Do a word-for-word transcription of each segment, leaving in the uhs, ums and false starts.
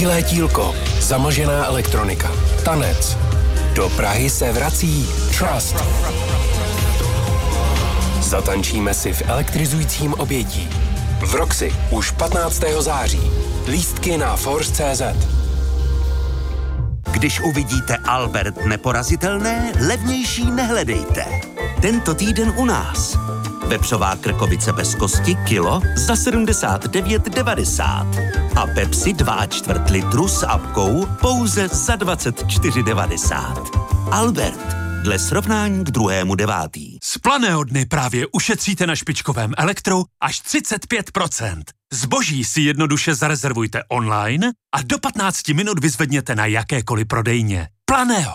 Bílé tílko, zamlžená elektronika, tanec. Do Prahy se vrací Trust. Zatančíme si v elektrizujícím obětí. V Roxy už patnáctého září. Lístky na force tečka cé zet. Když uvidíte Albert neporazitelné, levnější nehledejte. Tento týden u nás. Vepřová krkovice bez kosti kilo za sedmdesát devět devadesát. A Pepsi dva čtvrt litru s apkou pouze za dvacet čtyři devadesát. Albert, dle srovnání k druhému devátý. Z Planého dny právě ušetříte na špičkovém elektru až třicet pět procent. Zboží si jednoduše zarezervujte online a do patnácti minut vyzvedněte na jakékoliv prodejně. Planého.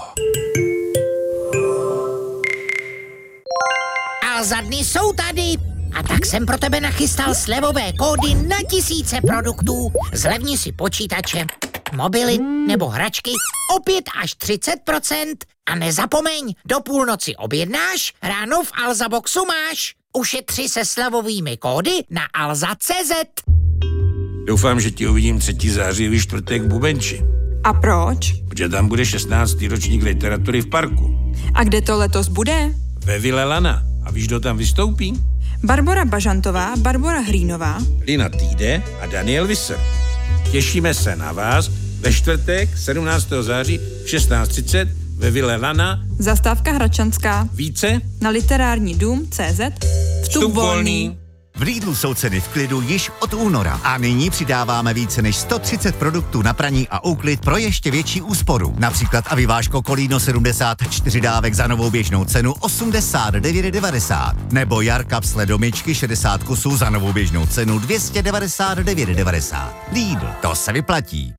Alza dny jsou tady. A tak jsem pro tebe nachystal slevové kódy na tisíce produktů. Zlevni si počítače, mobily nebo hračky o pět až třicet procent. A nezapomeň, do půlnoci objednáš, ráno v Alza Boxu máš. Ušetři se slevovými kódy na alza tečka cé zet. Doufám, že ti uvidím třetího září ve čtvrtek v Bubenči. A proč? Protože tam bude šestnáctý ročník literatury v parku. A kde to letos bude? Ve Vile Lana. A víš, kdo tam vystoupí? Barbora Bažantová, Barbora Hlínová, Lina Týde a Daniel Visser. Těšíme se na vás ve čtvrtek sedmnáctého září v šestnáct třicet ve Vile Lana. Zastávka Hradčanská. Více na literární dům tečka cé zet. Vstup volný. V Lidlu jsou ceny v klidu již od února a nyní přidáváme více než sto třicet produktů na praní a úklid pro ještě větší úsporu. Například Aviváško Kolíno sedmdesát čtyři dávek za novou běžnou cenu osmdesát devět devadesát nebo Jarka sledomičky šedesát kusů za novou běžnou cenu dvě stě devadesát devět devadesát. Lidl, to se vyplatí.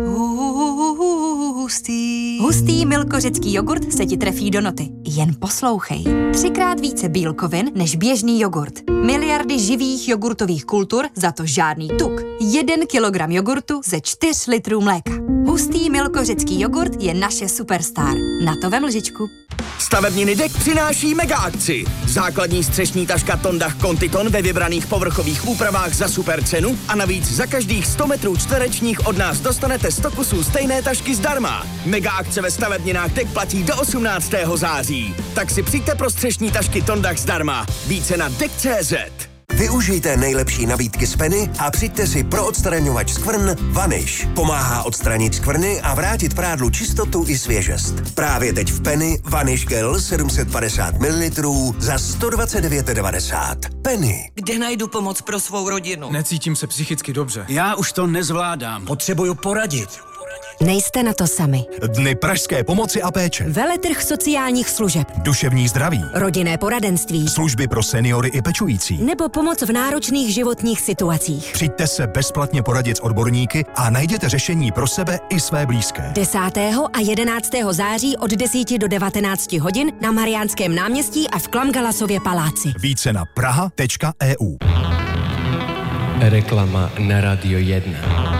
Hustý. Hustý milkořecký jogurt se ti trefí do noty. Jen poslouchej. Třikrát více bílkovin než běžný jogurt. Miliardy živých jogurtových kultur, za to žádný tuk. Jeden kilogram jogurtu ze čtyř litrů mléka. Hustý milkořecký jogurt je naše superstar. Na to vem lžičku. Stavebniny D E K přináší mega akci. Základní střešní taška Tondach Contiton ve vybraných povrchových úpravách za super cenu a navíc za každých sto metrů čtverečních od nás dostanete sto kusů stejné tašky zdarma. Mega akce ve stavebninách D E K platí do osmnáctého září. Tak si přijďte pro střešní tašky Tondach zdarma. Více na D E K tečka cé zet. Využijte nejlepší nabídky z Penny a přijďte si pro odstraňovač skvrn Vanish. Pomáhá odstranit skvrny a vrátit prádlu čistotu i svěžest. Právě teď v Penny Vanish Gel sedm set padesát mililitrů za sto dvacet devět devadesát. Penny. Kde najdu pomoc pro svou rodinu? Necítím se psychicky dobře. Já už to nezvládám. Potřebuju poradit. Nejste na to sami. Dny pražské pomoci a péče. Veletrh sociálních služeb. Duševní zdraví. Rodinné poradenství. Služby pro seniory i pečující. Nebo pomoc v náročných životních situacích. Přijďte se bezplatně poradit s odborníky a najděte řešení pro sebe i své blízké. desátého a jedenáctého září od deseti do devatenácti hodin na Mariánském náměstí a v Klamgalasově paláci. Více na praha tečka e u. Reklama na Radio jedna.